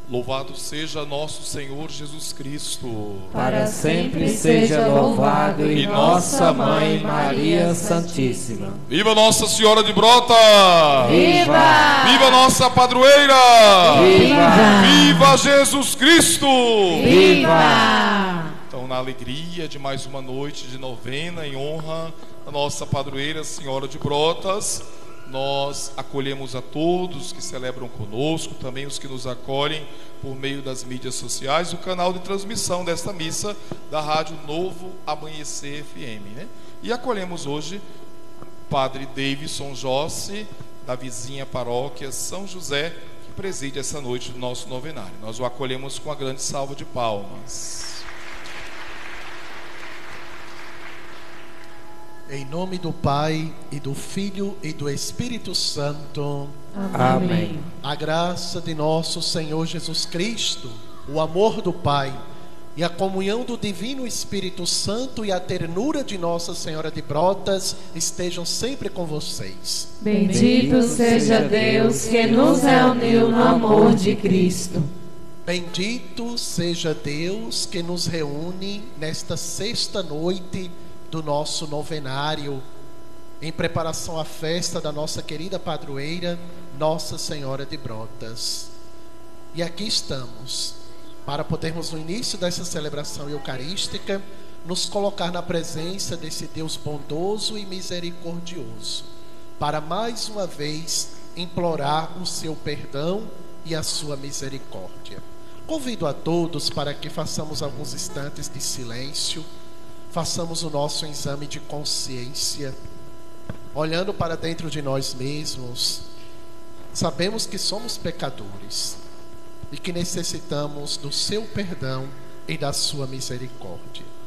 Louvado seja nosso Senhor Jesus Cristo. Para sempre seja louvado e nossa Mãe Maria Santíssima. Viva Nossa Senhora de Brota! Viva! Viva nossa padroeira! Viva! Viva Jesus Cristo! Viva! Então, na alegria de mais uma noite de novena em honra da nossa padroeira Senhora de Brotas, nós acolhemos a todos que celebram conosco, também os que nos acolhem por meio das mídias sociais, o canal de transmissão desta missa da Rádio Novo Amanhecer FM, né? E acolhemos hoje o Padre Davidson Jossi, da vizinha paróquia São José, que preside essa noite do nosso novenário. Nós o acolhemos com uma grande salva de palmas. Em nome do Pai, e do Filho, e do Espírito Santo. Amém. A graça de nosso Senhor Jesus Cristo, o amor do Pai, e a comunhão do Divino Espírito Santo e a ternura de Nossa Senhora de Brotas estejam sempre com vocês. Bendito seja Deus que nos reuniu no amor de Cristo. Bendito seja Deus que nos reúne nesta sexta noite do nosso novenário, em preparação à festa da nossa querida padroeira, Nossa Senhora de Brotas. E aqui estamos, para podermos, no início dessa celebração eucarística, nos colocar na presença desse Deus bondoso e misericordioso, para mais uma vez implorar o seu perdão e a sua misericórdia. Convido a todos para que façamos alguns instantes de silêncio, façamos o nosso exame de consciência, olhando para dentro de nós mesmos. Sabemos que somos pecadores e que necessitamos do seu perdão e da sua misericórdia.